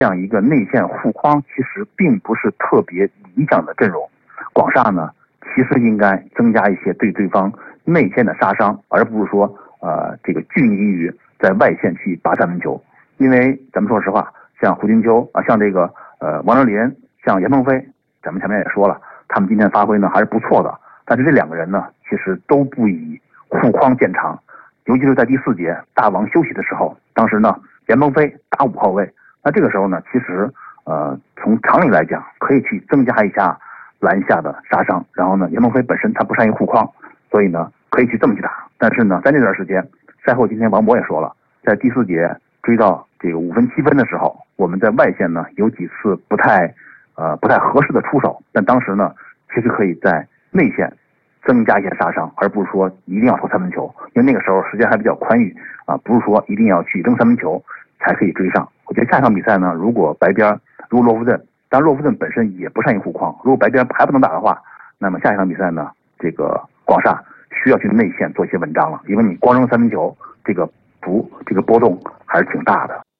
这样一个内线护框其实并不是特别理想的阵容。广厦呢，其实应该增加一些对对方内线的杀伤，而不是说这个拘泥于在外线去拔三分球。因为咱们说实话，像胡金秋啊，像这个王哲林，像严鹏飞，咱们前面也说了，他们今天发挥呢还是不错的。但是这两个人呢，其实都不以护框见长，尤其是在第4节大王休息的时候，当时呢严鹏飞打5号位，那这个时候呢，其实从常理来讲，可以去增加一下篮下的杀伤。然后呢，严鹏飞本身他不善于护框，所以呢可以去这么去打。但是呢，在那段时间，赛后今天王博也说了，在第4节追到这个5分7分的时候，我们在外线呢有几次不太合适的出手，但当时呢其实可以在内线增加一些杀伤，而不是说一定要投三分球，因为那个时候时间还比较宽裕啊，不是说一定要去扔三分球才可以追上。我觉得下一场比赛呢，如果白边如果洛夫顿，当然洛夫顿本身也不善于护框，如果白边还不能打的话，那么下一场比赛呢，这个广厦需要去内线做一些文章了，因为你光扔三分球，这个波动还是挺大的。